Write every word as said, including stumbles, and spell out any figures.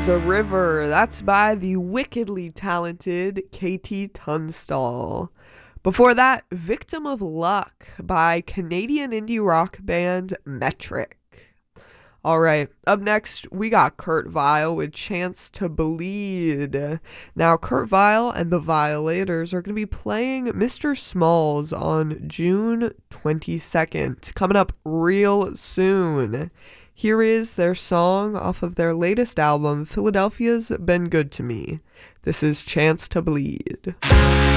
The River. That's by the wickedly talented Katie Tunstall. Before that, Victim of Luck by Canadian indie rock band Metric. All right, up next, we got Kurt Vile with Chance to Bleed. Now, Kurt Vile and the Violators are going to be playing Mister Smalls on June twenty-second, coming up real soon. Here is their song off of their latest album, Philadelphia's Been Good to Me. This is Chance to Bleed.